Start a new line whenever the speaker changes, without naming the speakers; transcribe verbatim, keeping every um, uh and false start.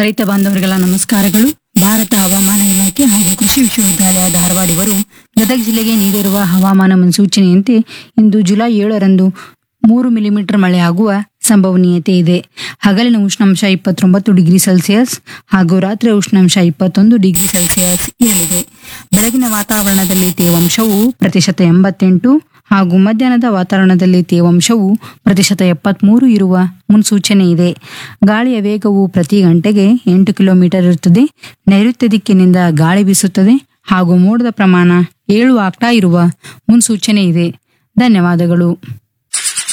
ರೈತ ಬಾಂಧವರಿಗೆಲ್ಲ ನಮಸ್ಕಾರಗಳು. ಭಾರತ ಹವಾಮಾನ ಇಲಾಖೆ ಹಾಗೂ ಕೃಷಿ ವಿಶ್ವವಿದ್ಯಾಲಯ ಧಾರವಾಡ ಇವರು ಗದಗ ಜಿಲ್ಲೆಗೆ ನೀಡಿರುವ ಹವಾಮಾನ ಮುನ್ಸೂಚನೆಯಂತೆ ಇಂದು ಜುಲೈ ಏಳರಂದು ಮೂರು ಮಿಲಿಮೀಟರ್ ಮಳೆ ಆಗುವ ಸಂಭವನೀಯತೆ ಇದೆ. ಹಗಲಿನ ಉಷ್ಣಾಂಶ ಇಪ್ಪತ್ತೊಂಬತ್ತು ಡಿಗ್ರಿ ಸೆಲ್ಸಿಯಸ್ ಹಾಗೂ ರಾತ್ರಿ ಉಷ್ಣಾಂಶ ಇಪ್ಪತ್ತೊಂದು ಡಿಗ್ರಿ ಸೆಲ್ಸಿಯಸ್ ಇರಲಿದೆ. ಬೆಳಗಿನ ವಾತಾವರಣದಲ್ಲಿ ತೇವಾಂಶವು ಪ್ರತಿಶತ ಎಂಬತ್ತೆಂಟು ಹಾಗೂ ಮಧ್ಯಾಹ್ನದ ವಾತಾವರಣದಲ್ಲಿ ತೇವಾಂಶವು ಪ್ರತಿಶತ ಎಪ್ಪತ್ಮೂರು ಇರುವ ಮುನ್ಸೂಚನೆ ಇದೆ. ಗಾಳಿಯ ವೇಗವು ಪ್ರತಿ ಗಂಟೆಗೆ ಎಂಟು ಕಿಲೋಮೀಟರ್ ಇರುತ್ತದೆ. ನೈಋತ್ಯ ದಿಕ್ಕಿನಿಂದ ಗಾಳಿ ಬೀಸುತ್ತದೆ ಹಾಗೂ ಮೋಡದ ಪ್ರಮಾಣ ಏಳು ಆಗ್ತಾ ಇರುವ ಮುನ್ಸೂಚನೆ ಇದೆ. ಧನ್ಯವಾದಗಳು.